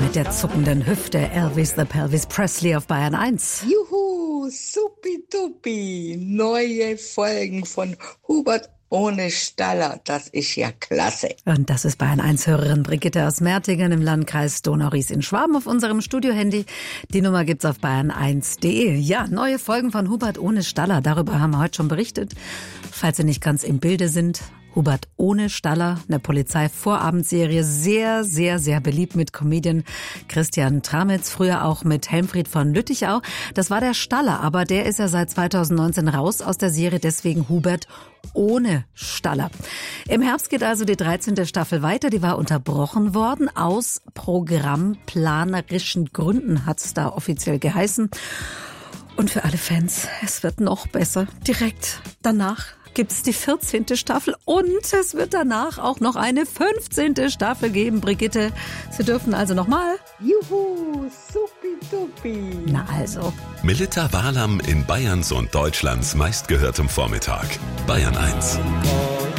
mit der zuckenden Hüfte, Elvis the Pelvis Presley auf Bayern 1. Juhu, supi-dupi, neue Folgen von Hubert ohne Staller, das ist ja klasse. Und das ist Bayern 1-Hörerin Brigitte aus Mertingen im Landkreis Donau-Ries in Schwaben auf unserem Studiohandy. Die Nummer gibt's auf bayern1.de. Ja, neue Folgen von Hubert ohne Staller, darüber haben wir heute schon berichtet. Falls Sie nicht ganz im Bilde sind, Hubert ohne Staller, eine Polizei-Vorabendserie, sehr, sehr, sehr beliebt mit Comedian Christian Tramitz, früher auch mit Helmfried von Lüttichau. Das war der Staller, aber der ist ja seit 2019 raus aus der Serie, deswegen Hubert ohne Staller. Im Herbst geht also die 13. Staffel weiter, die war unterbrochen worden. Aus programmplanerischen Gründen hat's da offiziell geheißen. Und für alle Fans, es wird noch besser. Direkt danach gibt's die 14. Staffel und es wird danach auch noch eine 15. Staffel geben. Brigitte, Sie dürfen also nochmal. Juhu, supi-dupi. Na also. Melitta Walam in Bayerns und Deutschlands meistgehörtem Vormittag. Bayern 1.